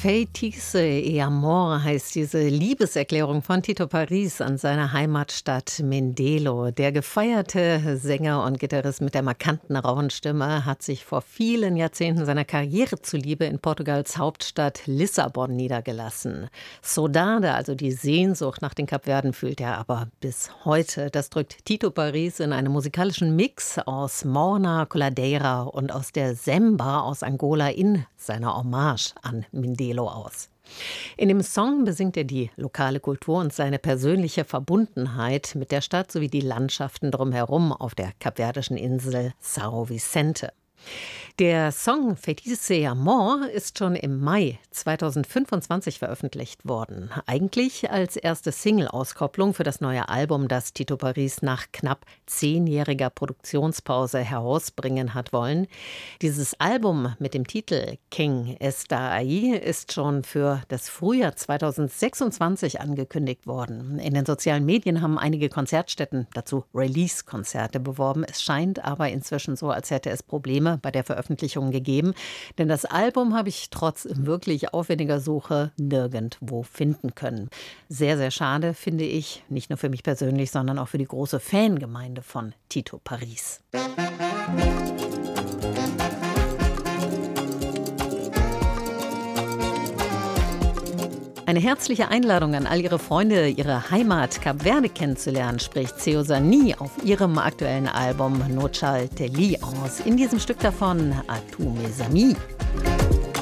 Feitiço e Amor heißt diese Liebeserklärung von Tito Paris an seine Heimatstadt Mindelo. Der gefeierte Sänger und Gitarrist mit der markanten rauen Stimme hat sich vor vielen Jahrzehnten seiner Karriere zuliebe in Portugals Hauptstadt Lissabon niedergelassen. Saudade, also die Sehnsucht nach den Kapverden, fühlt er aber bis heute. Das drückt Tito Paris in einem musikalischen Mix aus Morna, Coladeira und aus der Semba aus Angola in seiner Hommage an Mindelo aus. In dem Song besingt er die lokale Kultur und seine persönliche Verbundenheit mit der Stadt sowie die Landschaften drumherum auf der kapverdischen Insel São Vicente. Der Song Feitiço e Amor ist schon im Mai 2025 veröffentlicht worden. Eigentlich als erste Single-Auskopplung für das neue Album, das Tito Paris nach knapp 10-jähriger Produktionspause herausbringen hat wollen. Dieses Album mit dem Titel King Está Aí ist schon für das Frühjahr 2026 angekündigt worden. In den sozialen Medien haben einige Konzertstätten dazu Release-Konzerte beworben. Es scheint aber inzwischen so, als hätte es Probleme bei der Veröffentlichung gegeben. Denn das Album habe ich trotz wirklich aufwendiger Suche nirgendwo finden können. Sehr, sehr schade, finde ich. Nicht nur für mich persönlich, sondern auch für die große Fangemeinde von Tito Paris. Eine herzliche Einladung an all Ihre Freunde, ihre Heimat Kap Verde kennenzulernen, spricht Seouzani auf ihrem aktuellen Album Nochal Teli aus. In diesem Stück davon A tous mes amis.